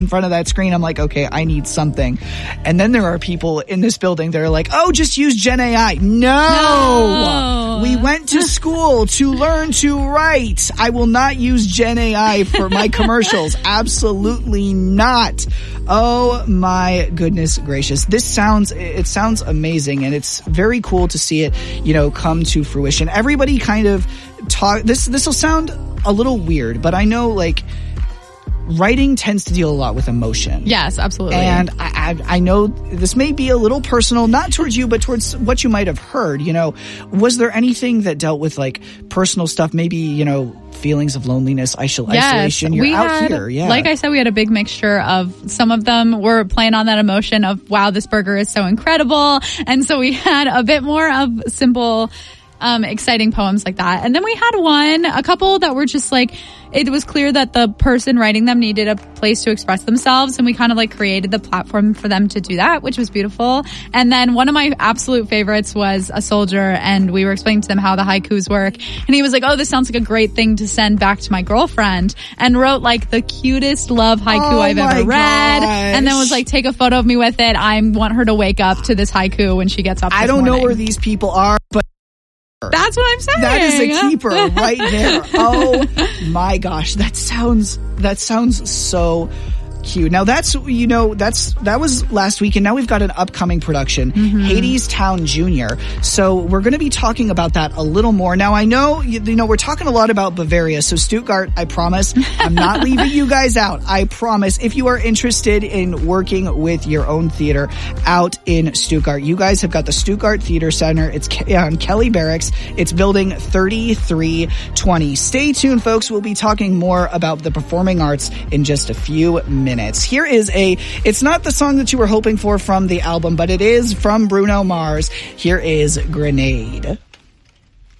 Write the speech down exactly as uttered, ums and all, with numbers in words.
in front of that screen, I'm like, okay, I need something. And then there are people in this building that are like, oh, just use Gen A I. No! no. We went to school to learn to write. I will not use Gen A I for my commercials. Absolutely not. Oh my goodness gracious. This sounds, it sounds amazing, and it's very cool to see it, you know, come to fruition. Everybody kind of talk, this, this will sound a little weird, but I know, like, writing tends to deal a lot with emotion. Yes, absolutely. And I, I, I know this may be a little personal, not towards you, but towards what you might have heard. You know, was there anything that dealt with, like, personal stuff? Maybe, you know, feelings of loneliness, isol- yes, isolation. You're we out had, here. Yeah. Like I said, we had a big mixture of, some of them were playing on that emotion of, wow, this burger is so incredible. And so we had a bit more of simple, um, exciting poems like that. And then we had one, a couple that were just like, it was clear that the person writing them needed a place to express themselves, and we kind of like created the platform for them to do that, which was beautiful. And then one of my absolute favorites was a soldier, and we were explaining to them how the haikus work, and he was like, oh, this sounds like a great thing to send back to my girlfriend, and wrote like the cutest love haiku oh I've ever read, gosh. and then was like, take a photo of me with it. I want her to wake up to this haiku when she gets up this I don't morning. know where these people are, but that's what I'm saying. that is a keeper right there. Oh my gosh, that sounds that sounds so cute. Now that's, you know, that's that was last week, and now we've got an upcoming production, mm-hmm. Hadestown Junior So we're going to be talking about that a little more. Now I know, you, you know, we're talking a lot about Bavaria, so Stuttgart, I promise, I'm not leaving you guys out. I promise. If you are interested in working with your own theater out in Stuttgart, you guys have got the Stuttgart Theater Center. It's on Kelly Barracks. It's building thirty-three twenty. Stay tuned, folks. We'll be talking more about the performing arts in just a few minutes. Minutes. Here is a, it's not the song that you were hoping for from the album, but it is from Bruno Mars. Here is Grenade.